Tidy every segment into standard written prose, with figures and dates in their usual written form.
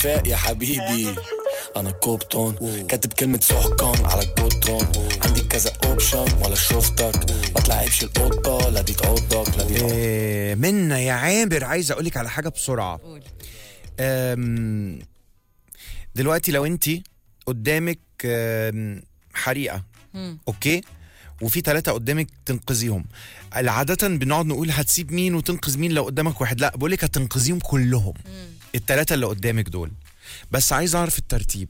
فاق يا حبيبي انا كوبتون كاتب كلمة سحقان على الجدران عندي كذا اوبشن ولا شفتك ما تلعبش القطة لا دي تعضك لا دي تعضك. منا يا عامر عايز اقولك على حاجة بسرعة. قول. دلوقتي لو انت قدامك حريقة اوكي وفي 3 قدامك تنقذيهم، عادة بنقعد نقول هتسيب مين وتنقذ مين لو قدامك واحد، لا بقولك هتنقذيهم كلهم ال3 اللي قدامك دول، بس عايز اعرف الترتيب.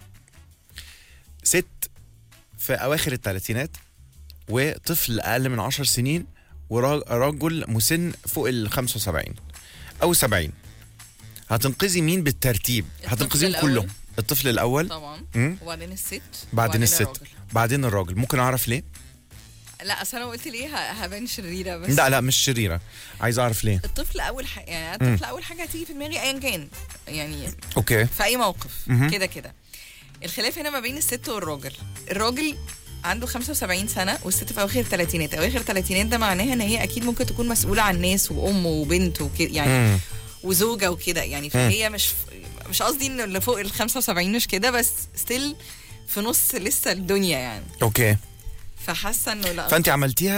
ست في اواخر الثلاثينات وطفل اقل من 10 سنين ورجل مسن فوق ال 75 او 70، هتنقذي مين بالترتيب؟ هتنقذيهم كلهم. الطفل الاول طبعا وبعدين الست بعدين الست الراجل. بعدين الراجل. ممكن اعرف ليه؟ لا اصل انا قلت ليه هبان شريره بس لا مش شريره، عايز اعرف ليه. الطفل اول حاجه يعني الطفل اول حاجه هتيجي في دماغي ايا كان يعني اوكي في اي موقف كده الخلاف هنا ما بين الست والراجل. الراجل عنده 75 سنه والست في اواخر الثلاثينات. اواخر الثلاثينات ده معناها ان هي اكيد ممكن تكون مسؤوله عن ناس وام وبنت وكده يعني وزوجه وكده يعني. فهي مش قصدي ان اللي فوق ال 75 مش كده، بس ستيل في نص لسه الدنيا يعني. اوكي فحاسه انه لا. فانت عملتيها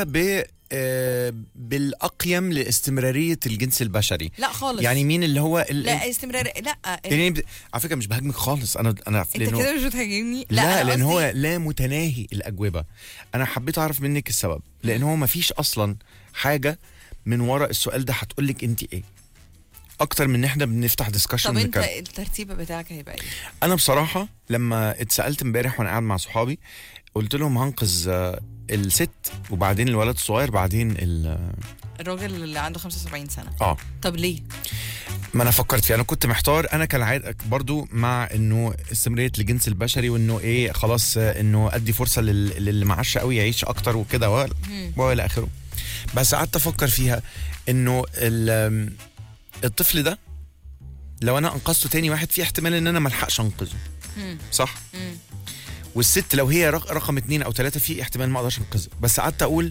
بالاقيم لاستمراريه الجنس البشري. لا خالص. يعني مين اللي هو لا استمرار لا على فكره مش بهاجمك خالص، انا انت كده مش بتهاجمني. لا لان هو لا متناهي الاجوبه. انا حبيت اعرف منك السبب، لان هو ما فيش اصلا حاجه من وراء السؤال ده هتقولك انت ايه اكتر من ان احنا بنفتح ديسكشن. طب انت الترتيب بتاعك هيبقى ايه؟ انا بصراحه لما اتسالت امبارح وانا قاعد مع صحابي قلت لهم هنقذ الست وبعدين الولد الصغير بعدين الراجل اللي عنده 75 سنه. طب ليه؟ ما انا فكرت فيه، انا كنت محتار. انا كالعاده برضو مع انه استمراريه الجنس البشري وانه ايه خلاص انه ادي فرصه للي معاش قوي يعيش اكتر وكده والى اخره. بس قعدت افكر فيها انه الطفل ده لو انا انقذته تاني واحد في احتمال ان انا ملحقش انقذه صح. والست لو هي رقم 2 أو 3 في احتمال ما اقدرش انقذه. بس قعدت اقول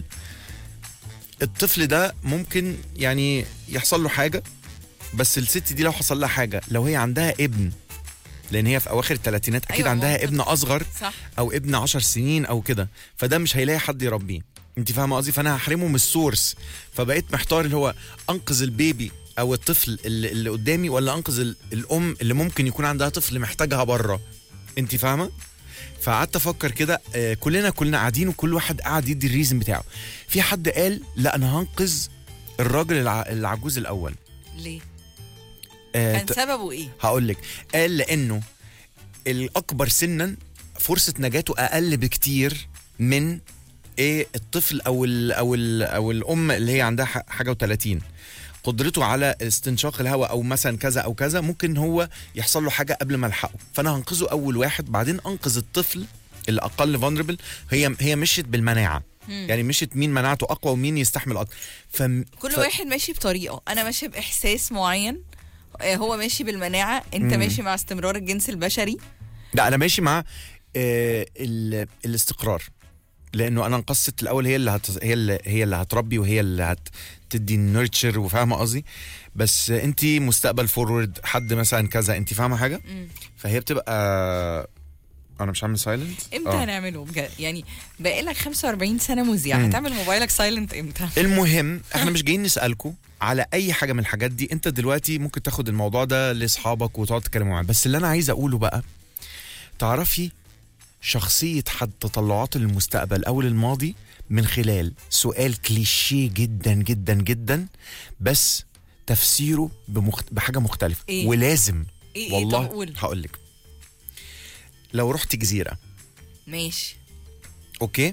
الطفل ده ممكن يعني يحصل له حاجه، بس الست دي لو حصل لها حاجه لو هي عندها ابن، لان هي في اواخر الثلاثينات اكيد عندها ابن اصغر صح. او ابن 10 سنين او كده، فده مش هيلاقي حد يربيه. انت فاهمه قصدي؟ فانا هحرمه من السورس. فبقيت محتار اللي هو انقذ البيبي او الطفل اللي قدامي ولا انقذ الام اللي ممكن يكون عندها طفل محتاجها بره. انت فاهمه؟ فقعدت افكر كده. كلنا قاعدين وكل واحد قاعد يدي الريزن بتاعه. في حد قال لا انا هنقذ الراجل العجوز الاول. ليه؟ كان سببه ايه؟ هقول لك. قال لانه الاكبر سنا فرصه نجاته اقل بكتير من الطفل او الام اللي هي عندها حاجه و30. قدرته على استنشاق الهواء او مثلا كذا او كذا ممكن هو يحصل له حاجه قبل ما الحقه، فانا هنقذه اول واحد بعدين انقذ الطفل اللي اقل فولنربل. هي مشيت بالمناعه يعني مشيت مين مناعته اقوى ومين يستحمل اكتر. كل واحد ماشي بطريقه. انا ماشي باحساس معين، هو ماشي بالمناعه، انت ماشي مع استمرار الجنس البشري. لا انا ماشي مع الاستقرار، لانه انا انقذت الاول هي اللي هتربي وهي اللي هتدي النيرتشر وفاهمه قصدي. بس انت مستقبل فورورد حد مثلا كذا، انت فاهمه حاجه. فهي بتبقى انا مش عامل سايلنت. امتى هنعمله بجد؟ يعني باقي لك 45 سنه مذيع، هتعمل موبايلك سايلنت امتى؟ المهم احنا مش جايين نسالكم على اي حاجه من الحاجات دي. انت دلوقتي ممكن تاخد الموضوع ده لاصحابك وتقعد تتكلموا معاهم. بس اللي انا عايز اقوله بقى، تعرفي شخصية حد تطلعاته للمستقبل أو للماضي من خلال سؤال كليشيه جدا جدا جدا، بس تفسيره بحاجة مختلفة. إيه؟ ولازم والله هقولك. لو رحت جزيرة ماشي أوكي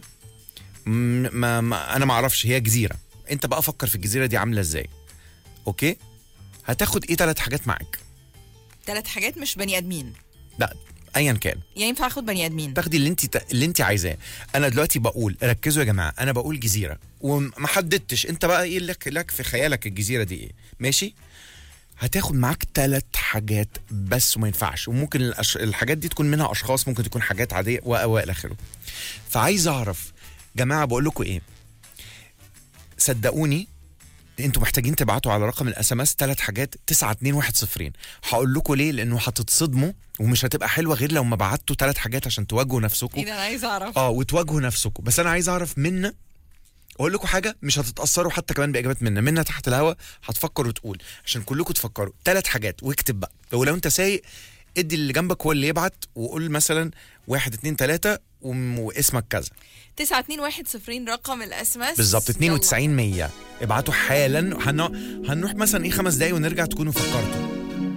أنا ما أعرفش هي جزيرة، أنت بقى فكر في الجزيرة دي عاملة إزاي. أوكي هتاخد 3 حاجات معاك؟ 3 حاجات مش بني آدمين؟ لا ايا كان. يعني ينفع اخد بني ادمين؟ تاخدي اللي انت عايزاه. انا دلوقتي بقول ركزوا يا جماعه، انا بقول جزيره وما حددتش انت بقى ايه لك في خيالك الجزيره دي ايه. ماشي هتاخد معاك 3 حاجات بس وما ينفعش. وممكن الحاجات دي تكون منها اشخاص، ممكن تكون حاجات عاديه والى اخره. فعايز اعرف جماعه بقول لكم ايه، صدقوني انتوا محتاجين تبعتوا على رقم الاس ام اس 3 حاجات 92102. هقول لكم ليه، لانه هتتصدموا ومش هتبقى حلوه غير لو ما بعتوا 3 حاجات عشان تواجهوا نفسكم. ايه ده، انا عايز اعرف. وتواجهوا نفسكم. بس انا عايز اعرف منا، اقول لكم حاجه مش هتتاثروا حتى كمان باجابات منا تحت الهوا هتفكر وتقول، عشان كلكم تفكروا 3 حاجات واكتب بقى. ولو انت سايق ادي اللي جنبك هو اللي يبعت، وقول مثلا 1 2 3 واسمك كذا. 92102 رقم الاس ام اس بالظبط. 92 100 ابعتوا حالا. هنروح مثلا 5 دقايق ونرجع تكونوا فكرتوا.